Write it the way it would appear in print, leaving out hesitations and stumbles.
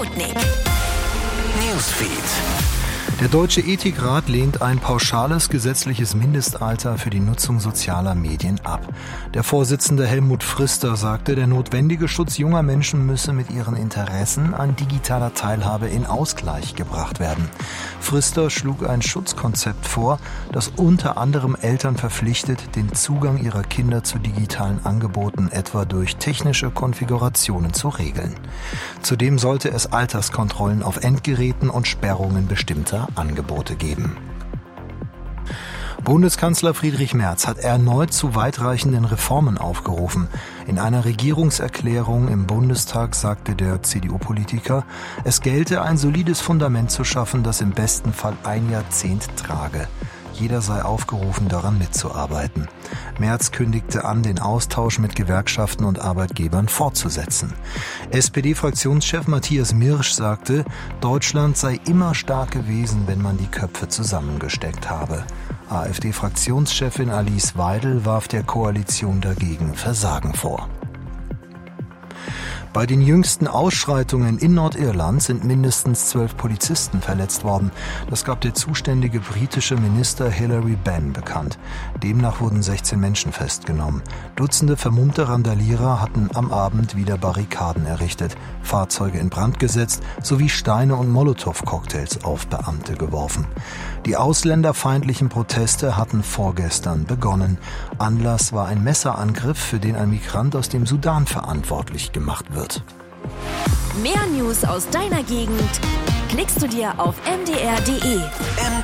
Sputnik Newsfeed. Der Deutsche Ethikrat lehnt ein pauschales gesetzliches Mindestalter für die Nutzung sozialer Medien ab. Der Vorsitzende Helmut Frister sagte, der notwendige Schutz junger Menschen müsse mit ihren Interessen an digitaler Teilhabe in Ausgleich gebracht werden. Frister schlug ein Schutzkonzept vor, das unter anderem Eltern verpflichtet, den Zugang ihrer Kinder zu digitalen Angeboten etwa durch technische Konfigurationen zu regeln. Zudem sollte es Alterskontrollen auf Endgeräten und Sperrungen bestimmter Angebote geben. Bundeskanzler Friedrich Merz hat erneut zu weitreichenden Reformen aufgerufen. In einer Regierungserklärung im Bundestag sagte der CDU-Politiker, es gelte ein solides Fundament zu schaffen, das im besten Fall ein Jahrzehnt trage. Jeder sei aufgerufen, daran mitzuarbeiten. Merz kündigte an, den Austausch mit Gewerkschaften und Arbeitgebern fortzusetzen. SPD-Fraktionschef Matthias Mirsch sagte, Deutschland sei immer stark gewesen, wenn man die Köpfe zusammengesteckt habe. AfD-Fraktionschefin Alice Weidel warf der Koalition dagegen Versagen vor. Bei den jüngsten Ausschreitungen in Nordirland sind mindestens 12 Polizisten verletzt worden. Das gab der zuständige britische Minister Hilary Benn bekannt. Demnach wurden 16 Menschen festgenommen. Dutzende vermummte Randalierer hatten am Abend wieder Barrikaden errichtet, Fahrzeuge in Brand gesetzt sowie Steine und Molotow-Cocktails auf Beamte geworfen. Die ausländerfeindlichen Proteste hatten vorgestern begonnen. Anlass war ein Messerangriff, für den ein Migrant aus dem Sudan verantwortlich gemacht wird. Mehr News aus deiner Gegend klickst du dir auf mdr.de.